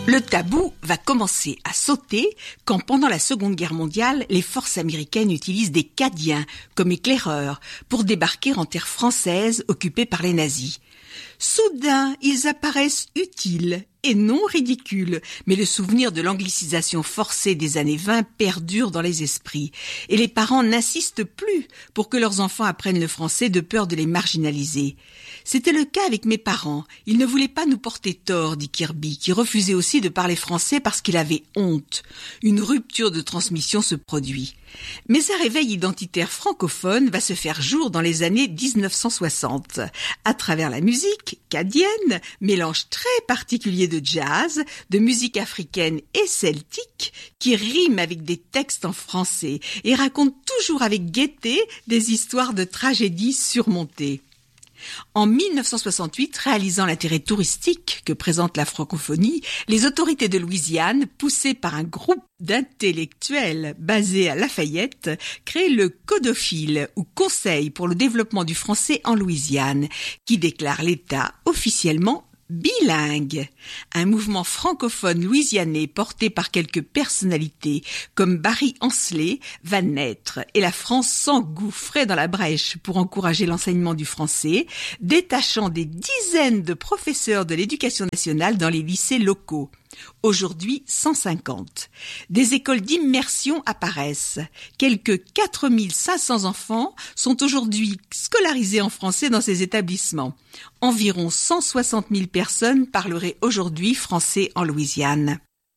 Le tabou va commencer à sauter quand, pendant la Seconde Guerre mondiale, les forces américaines utilisent des Cadiens comme éclaireurs pour débarquer en terre française occupée par les nazis. Soudain, ils apparaissent utiles et non ridicules, mais le souvenir de l'anglicisation forcée des années 20 perdure dans les esprits, et les parents n'insistent plus pour que leurs enfants apprennent le français de peur de les marginaliser. C'était le cas avec mes parents. Ils ne voulaient pas nous porter tort, dit Kirby, qui refusait aussi de parler français parce qu'il avait honte. Une rupture de transmission se produit. Mais un réveil identitaire francophone va se faire jour dans les années 1960, à travers la musique cadienne, mélange très particulier de jazz, de musique africaine et celtique, qui rime avec des textes en français et raconte toujours avec gaieté des histoires de tragédies surmontées. En 1968, réalisant l'intérêt touristique que présente la francophonie, les autorités de Louisiane, poussées par un groupe d'intellectuels basé à Lafayette, créent le Codophile, ou Conseil pour le développement du français en Louisiane, qui déclare l'État officiellement bilingue. Un mouvement francophone louisianais porté par quelques personnalités comme Barry Ancelet va naître et la France s'engouffrait dans la brèche pour encourager l'enseignement du français, détachant des dizaines de professeurs de l'éducation nationale dans les lycées locaux. Aujourd'hui, 150. Des écoles d'immersion apparaissent. Quelques 4500 enfants sont aujourd'hui scolarisés en français dans ces établissements. Environ 160 000 personnes parleraient aujourd'hui français en Louisiane.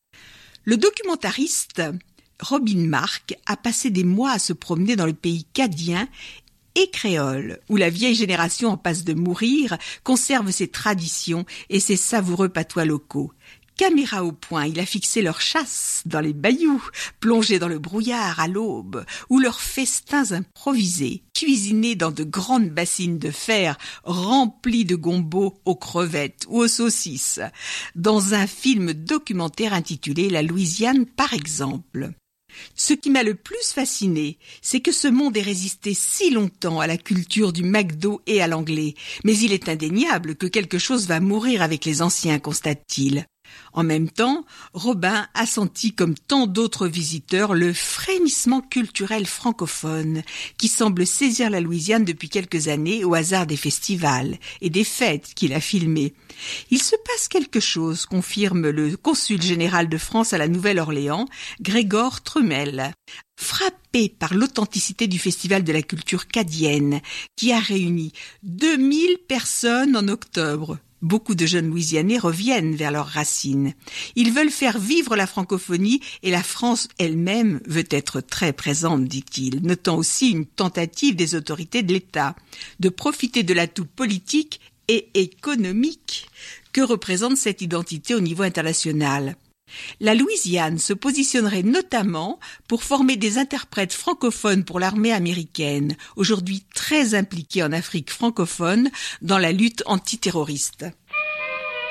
Le documentariste Robin Mark a passé des mois à se promener dans le pays cadien et créole, où la vieille génération en passe de mourir conserve ses traditions et ses savoureux patois locaux. Caméra au point, il a fixé leurs chasses dans les bayous, plongés dans le brouillard à l'aube, ou leurs festins improvisés, cuisinés dans de grandes bassines de fer remplies de gombo aux crevettes ou aux saucisses, dans un film documentaire intitulé « La Louisiane par exemple ». Ce qui m'a le plus fasciné, c'est que ce monde ait résisté si longtemps à la culture du McDo et à l'anglais, mais il est indéniable que quelque chose va mourir avec les anciens, constate-t-il. En même temps, Robin a senti comme tant d'autres visiteurs le frémissement culturel francophone qui semble saisir la Louisiane depuis quelques années au hasard des festivals et des fêtes qu'il a filmées. Il se passe quelque chose, confirme le consul général de France à la Nouvelle-Orléans, Grégor Trumel. Frappé par l'authenticité du Festival de la culture cadienne, qui a réuni 2000 personnes en octobre. Beaucoup de jeunes Louisianais reviennent vers leurs racines. Ils veulent faire vivre la francophonie et la France elle-même veut être très présente, dit-il, notant aussi une tentative des autorités de l'État de profiter de l'atout politique et économique que représente cette identité au niveau international. La Louisiane se positionnerait notamment pour former des interprètes francophones pour l'armée américaine, aujourd'hui très impliquée en Afrique francophone dans la lutte antiterroriste.